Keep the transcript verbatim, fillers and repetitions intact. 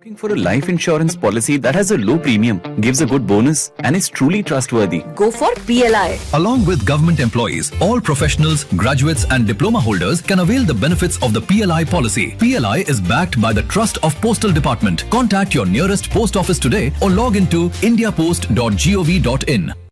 Looking for a life insurance policy that has a low premium, gives a good bonus, and is truly trustworthy? Go for P L I. Along with government employees, all professionals, graduates and diploma holders can avail the benefits of the P L I policy. P L I is backed by the Trust of Postal Department. Contact your nearest post office today or log into india post dot gov dot in.